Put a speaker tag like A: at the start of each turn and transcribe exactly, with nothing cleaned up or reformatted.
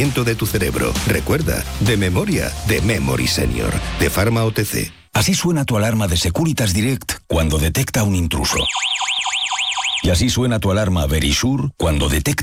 A: rendimiento de tu cerebro. Recuerda, de memoria, de Memory Senior, de Pharma O T C.
B: Así suena tu alarma de Securitas Direct cuando detecta un intruso. Y así suena tu alarma Verisure cuando detecta